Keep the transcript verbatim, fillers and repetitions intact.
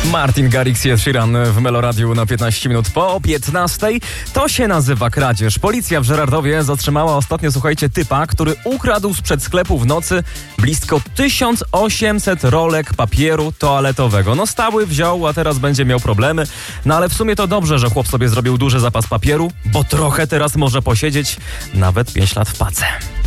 Martin Garrix i Ed Sheeran w Meloradiu na piętnaście minut po piętnastej. To się nazywa kradzież. Policja w Żerardowie zatrzymała ostatnio, słuchajcie, typa, który ukradł sprzed sklepu w nocy blisko tysiąc osiemset rolek papieru toaletowego. No stały wziął, a teraz będzie miał problemy. No ale w sumie to dobrze, że chłop sobie zrobił duży zapas papieru, bo trochę teraz może posiedzieć nawet pięć lat w pace.